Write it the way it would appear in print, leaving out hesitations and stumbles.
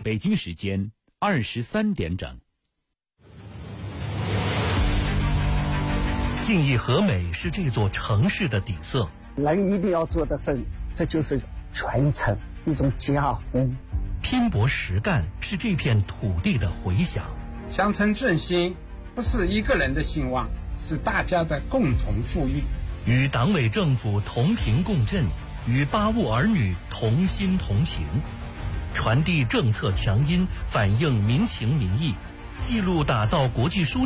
北京时间23点整。 信义和美是这座城市的底色， 人一定要做得正，这就是传承，一种家风。 拼搏实干是这片土地的回响。 乡村振兴不是一个人的兴旺，是大家的共同富裕。 与党委政府同频共振，与八物儿女同心同行，传递政策强音，反映民情民意，记录打造国际枢